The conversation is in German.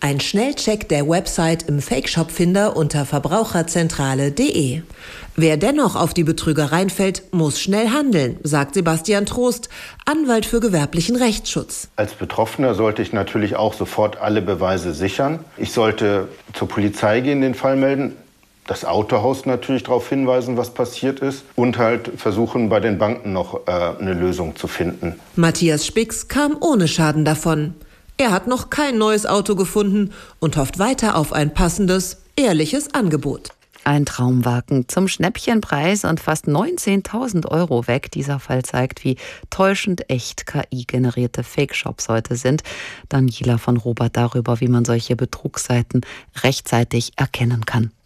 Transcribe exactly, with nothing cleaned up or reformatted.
Ein Schnellcheck der Website im Fake-Shop-Finder unter verbraucherzentrale punkt de. Wer dennoch auf die Betrügereien fällt, muss schnell handeln, sagt Sebastian Trost, Anwalt für gewerblichen Rechtsschutz. Als Betroffener sollte ich natürlich auch sofort alle Beweise sichern. Ich sollte zur Polizei gehen, den Fall melden, das Autohaus natürlich darauf hinweisen, was passiert ist und halt versuchen, bei den Banken noch äh, eine Lösung zu finden. Matthias Spix kam ohne Schaden davon. Er hat noch kein neues Auto gefunden und hofft weiter auf ein passendes, ehrliches Angebot. Ein Traumwagen zum Schnäppchenpreis und fast neunzehntausend Euro weg. Dieser Fall zeigt, wie täuschend echt K I-generierte Fake-Shops heute sind. Daniela von Robert darüber, wie man solche Betrugsseiten rechtzeitig erkennen kann.